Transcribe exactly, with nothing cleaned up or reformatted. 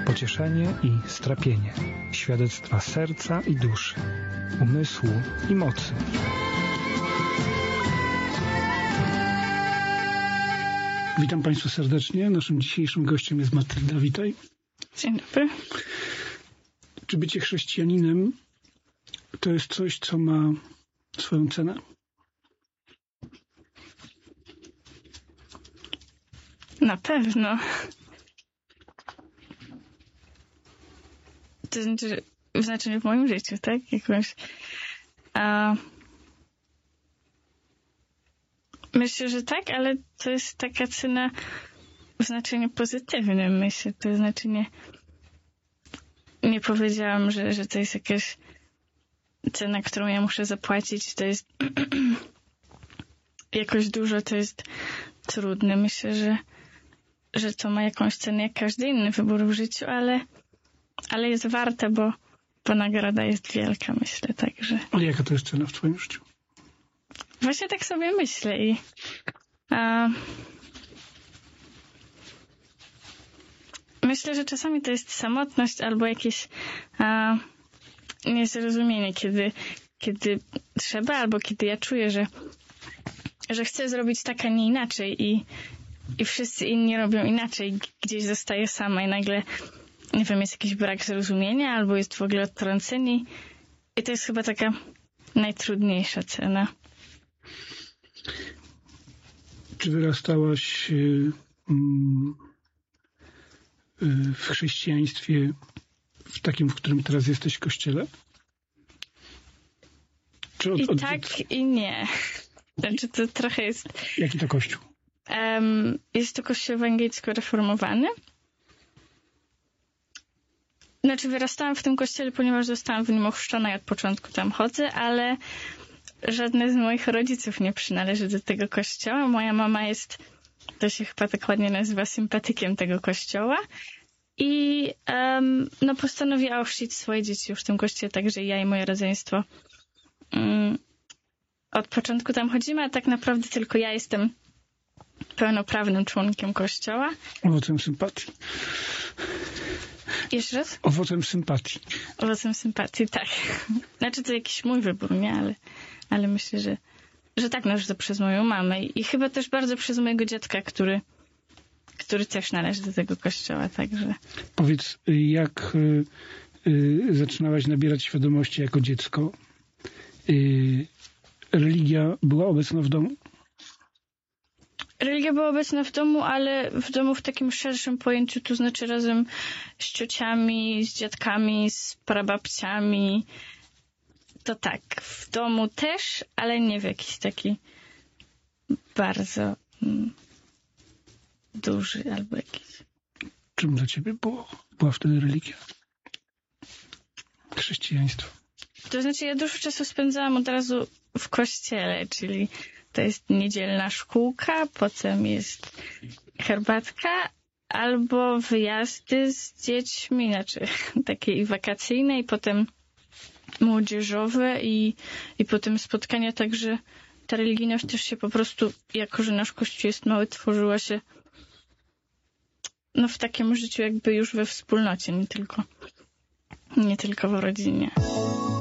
pocieszenie i strapienie, świadectwa serca i duszy, umysłu i mocy. Witam Państwa serdecznie. Naszym dzisiejszym gościem jest Matylda. Witaj. Dzień dobry. Czy bycie chrześcijaninem to jest coś, co ma swoją cenę? Na pewno. To znaczy w znaczeniu w moim życiu, tak? Jakąś... A... Myślę, że tak, ale to jest taka cena w znaczeniu pozytywnym, myślę. To znaczy nie, nie powiedziałam, że, że to jest jakaś cena, którą ja muszę zapłacić. To jest jakoś dużo, to jest trudne. Myślę, że, że to ma jakąś cenę jak każdy inny wybór w życiu, ale, ale jest warte, bo, bo nagroda jest wielka, myślę. Także. Ale jaka to jest cena w Twoim życiu? Właśnie tak sobie myślę i a, myślę, że czasami to jest samotność albo jakieś a, niezrozumienie, kiedy, kiedy trzeba albo kiedy ja czuję, że, że chcę zrobić tak, a nie inaczej i, i wszyscy inni robią inaczej. Gdzieś zostaję sama i nagle, nie wiem, jest jakiś brak zrozumienia albo jest w ogóle odtrącenie i to jest chyba taka najtrudniejsza cena. Czy wyrastałaś w chrześcijaństwie w takim, w którym teraz jesteś w kościele? Czy od, I od... tak, i nie. Znaczy to trochę jest... Jaki to kościół? Um, jest to kościół ewangelicko-reformowany. Znaczy wyrastałam w tym kościele, ponieważ zostałam w nim ochrzczona i od początku tam chodzę, ale żadne z moich rodziców nie przynależy do tego kościoła. Moja mama jest, to się chyba tak ładnie nazywa, sympatykiem tego kościoła. I um, no postanowiła ochrzcić swoje dzieci już w tym kościele, także ja i moje rodzeństwo um, od początku tam chodzimy, a tak naprawdę tylko ja jestem pełnoprawnym członkiem kościoła. Owocem sympatii. Jeszcze raz? Owocem sympatii. Owocem sympatii, tak. Znaczy to jakiś mój wybór, nie? Ale, ale myślę, że, że tak, no, że to przez moją mamę i, i chyba też bardzo przez mojego dziadka, który, który też należy do tego kościoła, także... Powiedz, jak y, y, zaczynałaś nabierać świadomości jako dziecko? Y, religia była obecna w domu? Religia była obecna w domu, ale w domu w takim szerszym pojęciu, to znaczy razem z ciociami, z dziadkami, z prababciami. To tak, w domu też, ale nie w jakiś taki bardzo mm, duży albo jakiś. Czym dla ciebie było, była wtedy religia? Chrześcijaństwo. To znaczy ja dużo czasu spędzałam od razu w kościele, czyli to jest niedzielna szkółka, potem jest herbatka albo wyjazdy z dziećmi, znaczy takie i wakacyjne, i potem młodzieżowe i, i potem spotkania, także ta religijność też się po prostu, jako że nasz kościół jest mały, tworzyła się no w takim życiu jakby już we wspólnocie, nie tylko, nie tylko w rodzinie.